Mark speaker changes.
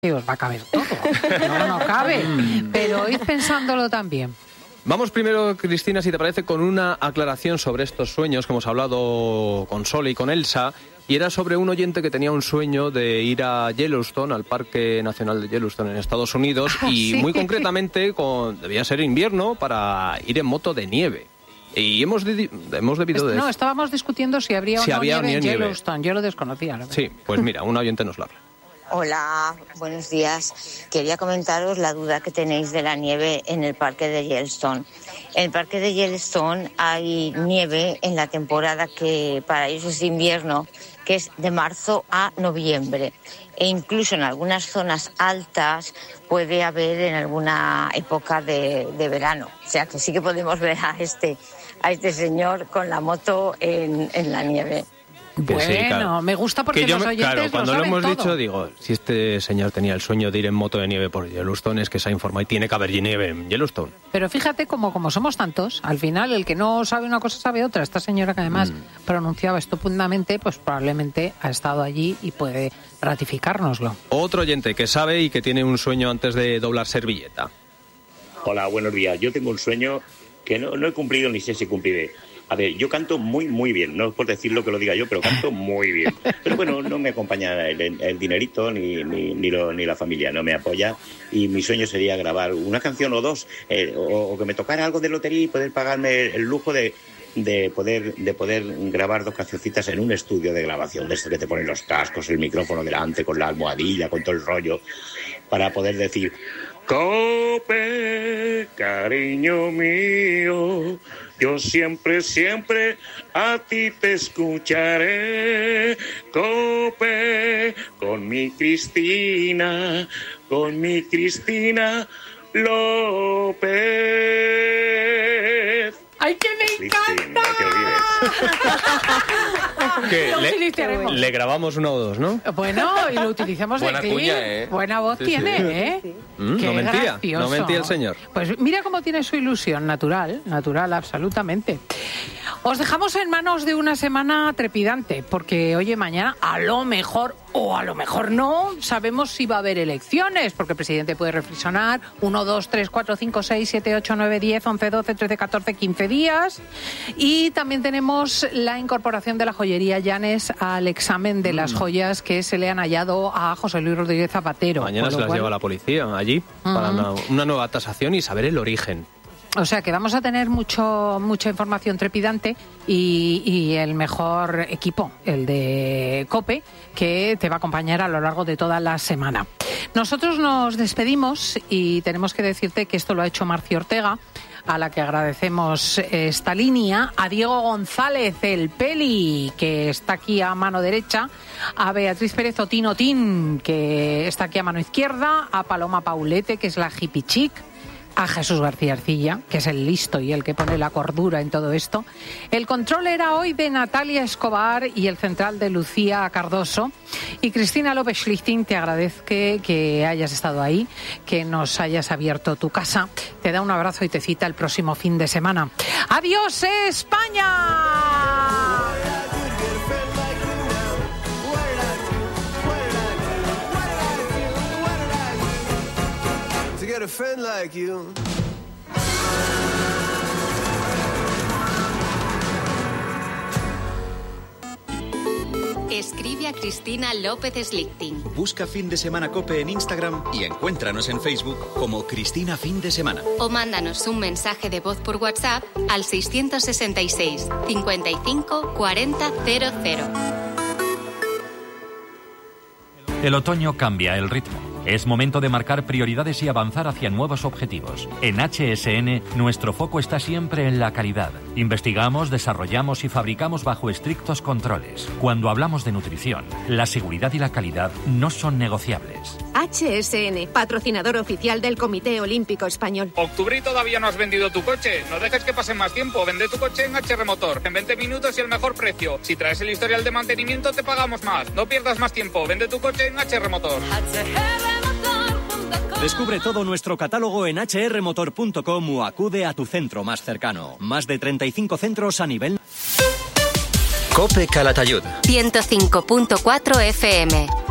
Speaker 1: que os va a caber todo. No cabe. Pero id pensándolo también.
Speaker 2: Vamos primero, Cristina, si te parece, con una aclaración sobre estos sueños que hemos hablado con Sole y con Elsa. Y era sobre un oyente que tenía un sueño de ir a Yellowstone, al Parque Nacional de Yellowstone en Estados Unidos, y
Speaker 1: sí.
Speaker 2: muy concretamente debía ser invierno para ir en moto de nieve. Y hemos debido de...
Speaker 1: No, estábamos discutiendo si habría nieve en Yellowstone. Yo lo desconocía, la verdad.
Speaker 2: Sí, pues mira, un oyente nos lo habla.
Speaker 3: Hola, buenos días. Quería comentaros la duda que tenéis de la nieve en el parque de Yellowstone. En el parque de Yellowstone hay nieve en la temporada que para ellos es invierno, que es de marzo a noviembre. E incluso en algunas zonas altas puede haber en alguna época de verano. O sea que sí que podemos ver a este señor con la moto en la nieve.
Speaker 1: Bueno, sí, claro. Me gusta porque los oyentes
Speaker 2: claro, cuando lo hemos
Speaker 1: todo.
Speaker 2: dicho, digo, si este señor tenía el sueño de ir en moto de nieve por Yellowstone, es que se ha informado y tiene que haber nieve en Yellowstone.
Speaker 1: Pero fíjate, como somos tantos, al final el que no sabe una cosa sabe otra. Esta señora que además pronunciaba estupendamente, pues probablemente ha estado allí y puede ratificárnoslo.
Speaker 2: Otro oyente que sabe y que tiene un sueño antes de doblar servilleta.
Speaker 4: Hola, buenos días. Yo tengo un sueño que no he cumplido ni sé si cumpliré. A ver, yo canto muy bien, no es por decirlo que lo diga yo, pero canto muy bien. Pero bueno, no me acompaña el dinerito ni la familia, no me apoya. Y mi sueño sería grabar una canción o dos, o que me tocara algo de lotería y poder pagarme el lujo de poder grabar 2 cancioncitas en un estudio de grabación, de ese que te ponen los cascos, el micrófono delante, con la almohadilla, con todo el rollo, para poder decir: Cope, cariño mío, yo siempre a ti te escucharé. Cope, con mi Cristina López.
Speaker 1: ¡Ay, que me encanta!
Speaker 2: Que le grabamos 1 o 2, ¿no?
Speaker 1: Bueno, y lo utilizamos de
Speaker 5: Buena cuña, ¿eh?
Speaker 1: Buena voz tiene, ¿eh?
Speaker 2: Sí.
Speaker 1: Qué
Speaker 2: No mentía el señor.
Speaker 1: Pues mira cómo tiene su ilusión, natural, absolutamente. Os dejamos en manos de una semana trepidante, porque oye, mañana a lo mejor o a lo mejor no sabemos si va a haber elecciones, porque el presidente puede reflexionar 1, 2, 3, 4, 5, 6, 7, 8, 9, 10, 11, 12, 13, 14, 15 días. Y también tenemos la incorporación de la joyería Llanes al examen de las joyas que se le han hallado a José Luis Rodríguez Zapatero.
Speaker 2: Mañana se las lleva la policía allí para una nueva tasación y saber el origen.
Speaker 1: O sea que vamos a tener mucha información trepidante y el mejor equipo, el de COPE, que te va a acompañar a lo largo de toda la semana. Nosotros nos despedimos y tenemos que decirte que esto lo ha hecho Marci Ortega, a la que agradecemos esta línea, a Diego González, el Peli, que está aquí a mano derecha, a Beatriz Pérez Otinotín, que está aquí a mano izquierda, a Paloma Paulete, que es la hippie chic, a Jesús García Arcilla, que es el listo y el que pone la cordura en todo esto. El control era hoy de Natalia Escobar y el central de Lucía Cardoso. Y Cristina López Schlichting, te agradezco que hayas estado ahí, que nos hayas abierto tu casa. Te da un abrazo y te cita el próximo fin de semana. ¡Adiós, España!
Speaker 6: A friend like you.
Speaker 7: Escribe a Cristina López Schlichting.
Speaker 8: Busca Fin de Semana COPE en Instagram y encuéntranos en Facebook como Cristina Fin de Semana.
Speaker 7: O mándanos un mensaje de voz por WhatsApp al 666 55 40 00.
Speaker 9: El otoño cambia el ritmo. Es momento de marcar prioridades y avanzar hacia nuevos objetivos. En HSN, nuestro foco está siempre en la calidad. Investigamos, desarrollamos y fabricamos bajo estrictos controles. Cuando hablamos de nutrición, la seguridad y la calidad no son negociables.
Speaker 10: HSN, patrocinador oficial del Comité Olímpico Español.
Speaker 11: Octubre y todavía no has vendido tu coche. No dejes que pase más tiempo. Vende tu coche en HR Motor. En 20 minutos y el mejor precio. Si traes el historial de mantenimiento, te pagamos más. No pierdas más tiempo. Vende tu coche en HR Motor.
Speaker 8: Descubre todo nuestro catálogo en hrmotor.com o acude a tu centro más cercano. Más de 35 centros a nivel...
Speaker 12: COPE Calatayud
Speaker 7: 105.4 FM.